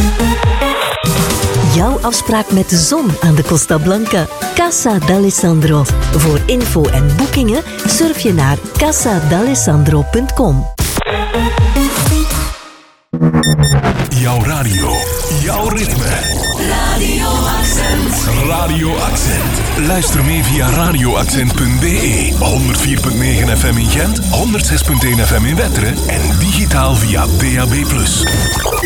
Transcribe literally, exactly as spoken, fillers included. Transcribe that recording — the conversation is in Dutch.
Jouw afspraak met de zon aan de Costa Blanca. Casa d'Alessandro. Voor info en boekingen surf je naar casa d'alessandro punt com. Jouw radio, jouw ritme. Radio Accent. Radio Accent. Luister mee via radio accent punt b e. honderd vier komma negen F M in Gent, honderd zes komma één F M in Wetteren en digitaal via D A B plus.